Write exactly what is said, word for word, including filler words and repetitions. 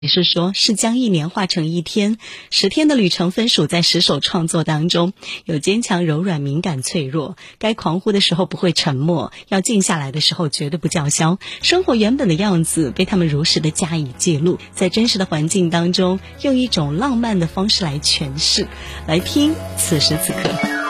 也是说是将一年化成一天，十天的旅程分属在十首创作当中，有坚强、柔软、敏感、脆弱，该狂呼的时候不会沉默，要静下来的时候绝对不叫嚣，生活原本的样子被他们如实的加以记录，在真实的环境当中用一种浪漫的方式来诠释。来听此时此刻。